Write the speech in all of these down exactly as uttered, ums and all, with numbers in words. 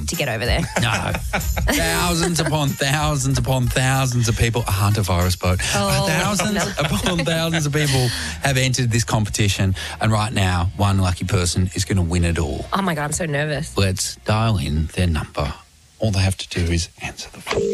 to get over there. No. Thousands upon thousands upon thousands of people. A Hunter virus boat. Oh, thousands no. upon thousands of people have entered this competition. And right now, one lucky person is going to win it all. Oh, my God, I'm so nervous. Let's dial in their number. All they have to do is answer the phone.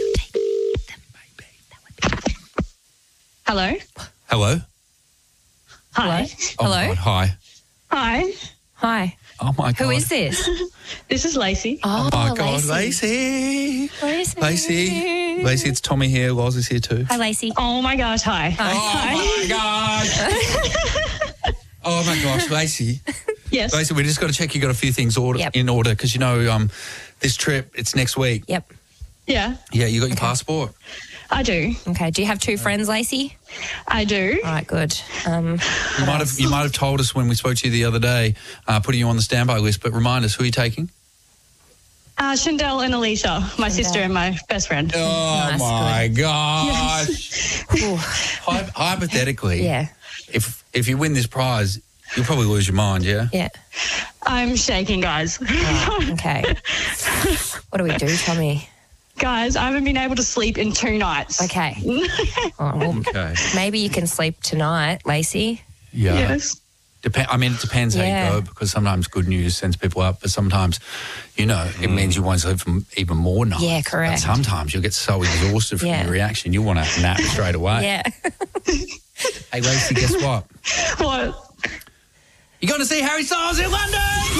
Hello. Hello? Hi. Oh, my Hello? God, hi. Hi. Hi. Oh, my God. Who is this? This is Lacey. Oh, Oh, my God. Lacey. Lacey. Lacey. Lacey, it's Tommy here. Loz is here too. Hi, Lacey. Oh my gosh. Hi. Oh, my God. Oh, my gosh. Lacey. Yes. Lacey, we just got to check you got a few things order, Yep. in order because, you know, um, this trip, it's next week. Yep. Yeah. Yeah, you got your passport. I do. Okay. Do you have two friends, Lacey? I do. All right, good. Um, You might have you might have told us when we spoke to you the other day, uh, putting you on the standby list, but remind us, who are you taking? Uh, Shindell and Alicia, my sister and my best friend. Oh, Nice, my gosh. Hy- hypothetically, yeah. if if you win this prize, you'll probably lose your mind, yeah? Yeah. I'm shaking, guys. Right, okay. What do we do, Tommy? Guys, I haven't been able to sleep in two nights. Okay. Oh, well, Okay. maybe you can sleep tonight, Lacey. Yeah. Yes. Dep- I mean, it depends Yeah. how you go because sometimes good news sends people up, but sometimes, you know, it means you won't sleep for even more nights. Yeah, correct. But sometimes you'll get so exhausted from Yeah. your reaction, you want to nap straight away. Yeah. Hey, Lacey, guess what? What? You're going to see Harry Styles in London!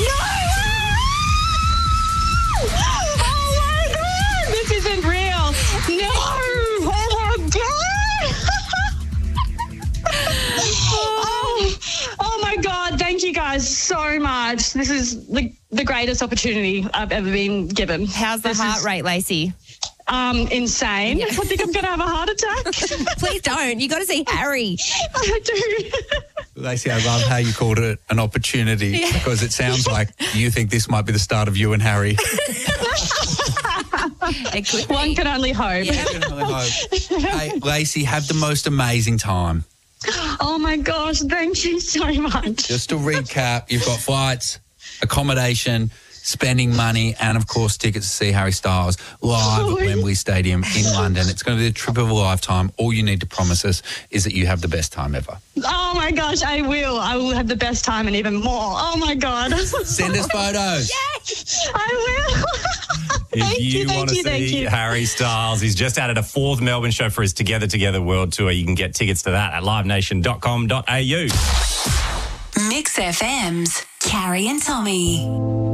Oh my God! This isn't real. No! Oh my God! oh, oh my God! Thank you guys so much. This is the the greatest opportunity I've ever been given. How's the This heart is, rate, Lacey? Um, insane. I think I'm going to have a heart attack. Please don't. You got to see Harry. I do. Lacey, I love how you called it an opportunity because it sounds like you think this might be the start of you and Harry. It could One be. can only hope. Hey, Lacey, have the most amazing time. Oh my gosh! Thank you so much. Just to recap, you've got flights, accommodation, spending money, and of course tickets to see Harry Styles live at Wembley Stadium in London. It's going to be the trip of a lifetime. All you need to promise us is that you have the best time ever. Oh my gosh! I will. I will have the best time and even more. Oh my God! Send us photos. I will. If Thank you, you, thank want to you, thank see you. Harry Styles, he's just added a fourth Melbourne show for his Together Together World Tour. You can get tickets to that at live nation dot com dot a u. Mix F M's Carrie and Tommy.